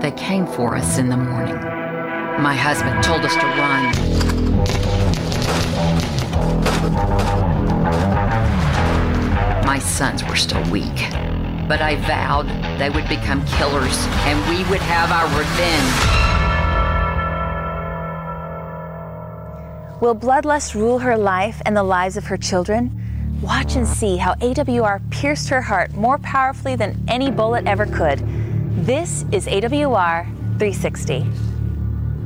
They came for us in the morning. My husband told us to run. My sons were still weak, but I vowed they would become killers and we would have our revenge. Will bloodlust rule her life and the lives of her children? Watch and see how AWR pierced her heart more powerfully than any bullet ever could. This is AWR 360.